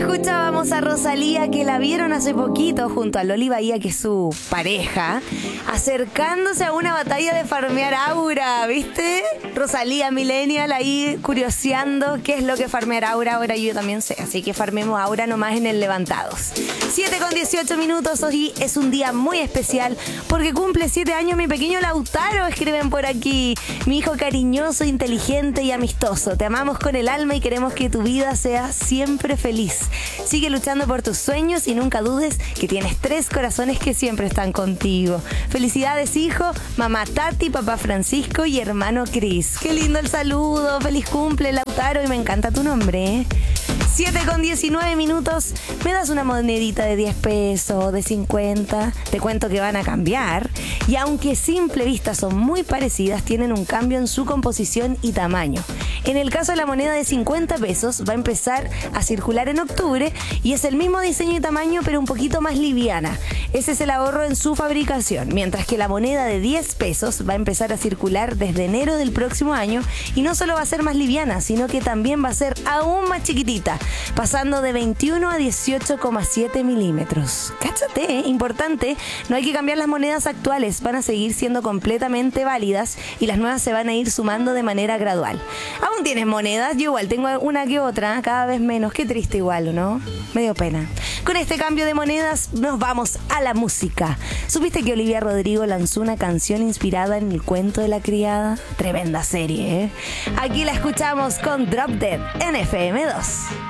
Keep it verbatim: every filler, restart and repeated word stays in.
Escuchábamos a Rosalía, que la vieron hace poquito junto a Loli Bahía, que es su pareja, acercándose a una batalla de farmear aura, ¿viste? Rosalía Millennial ahí curioseando qué es lo que farmear aura. Ahora yo también sé, así que farmemos aura nomás en el Levantados. siete con dieciocho minutos, hoy es un día muy especial porque cumple siete años mi pequeño Lautaro, escriben por aquí. Mi hijo cariñoso, inteligente y amistoso. Te amamos con el alma y queremos que tu vida sea siempre feliz. Sigue luchando por tus sueños y nunca dudes que tienes tres corazones que siempre están contigo. Felicidades, hijo, mamá Tati, papá Francisco y hermano Cris. Qué lindo el saludo, feliz cumple, Lautaro, y me encanta tu nombre, ¿eh? siete con diecinueve minutos, ¿me das una monedita de diez pesos, de cincuenta? Te cuento que van a cambiar y aunque a simple vista son muy parecidas, tienen un cambio en su composición y tamaño. En el caso de la moneda de cincuenta pesos va a empezar a circular en octubre y es el mismo diseño y tamaño pero un poquito más liviana. Ese es el ahorro en su fabricación, mientras que la moneda de diez pesos va a empezar a circular desde enero del próximo año y no solo va a ser más liviana, sino que también va a ser aún más chiquitita, pasando de veintiuno a dieciocho coma siete milímetros. Cáchate, ¿eh? Importante, no hay que cambiar las monedas actuales, van a seguir siendo completamente válidas y las nuevas se van a ir sumando de manera gradual. ¿Aún tienes monedas? Yo igual tengo una que otra, cada vez menos. Qué triste igual, ¿no? Me dio pena. Con este cambio de monedas nos vamos a la música. ¿Supiste que Olivia Rodrigo lanzó una canción inspirada en el cuento de la criada? Tremenda serie, ¿eh? Aquí la escuchamos con Drop Dead en F M dos.